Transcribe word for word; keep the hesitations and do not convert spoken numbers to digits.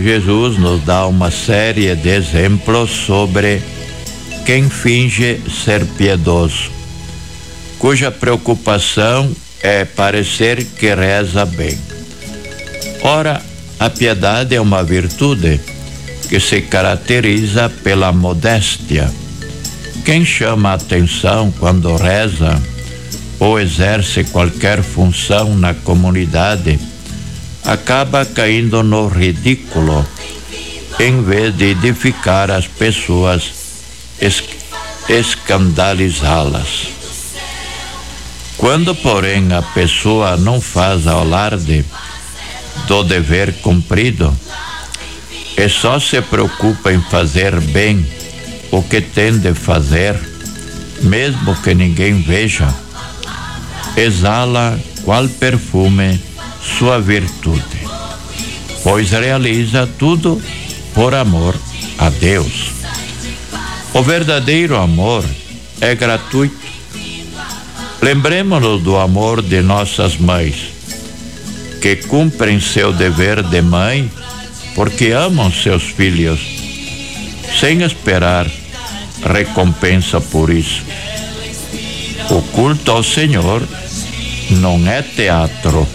Jesus nos dá uma série de exemplos sobre quem finge ser piedoso, cuja preocupação é parecer que reza bem. Ora, a piedade é uma virtude que se caracteriza pela modéstia. Quem chama a atenção quando reza ou exerce qualquer função na comunidade acaba caindo no ridículo, em vez de edificar as pessoas, es- escandalizá-las. Quando, porém, a pessoa não faz alarde do dever cumprido e só se preocupa em fazer bem o que tem de fazer, mesmo que ninguém veja, exala qual perfume sua virtude, pois realiza tudo por amor a Deus. O verdadeiro amor é gratuito. Lembremos-nos do amor de nossas mães, que cumprem seu dever de mãe porque amam seus filhos, sem esperar recompensa por isso. O culto ao Senhor não é teatro,